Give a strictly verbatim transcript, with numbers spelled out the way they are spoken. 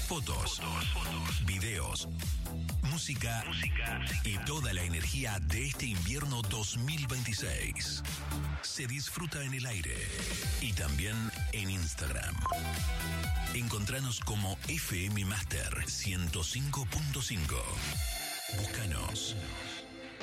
Fotos, fotos, fotos, videos, música, música y toda la energía de este invierno dos mil veintiséis. Se disfruta en el aire y también en Instagram. Encontranos como F M Master ciento cinco punto cinco. Búscanos.